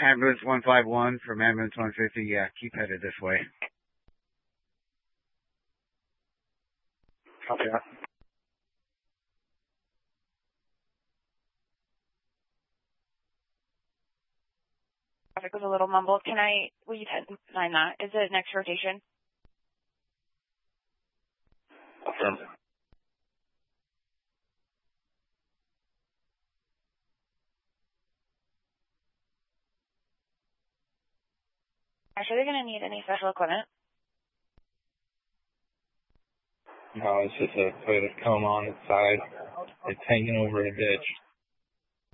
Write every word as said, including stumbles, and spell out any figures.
Ambulance one five one from Ambulance one fifty. Yeah, keep headed this way. Copy that. Traffic was a little mumbled. Can I, will you ten nine that? Is it next rotation? Affirm. Are they going to need any special equipment? No, it's just a Toyota Tacoma on its side. It's hanging over a ditch.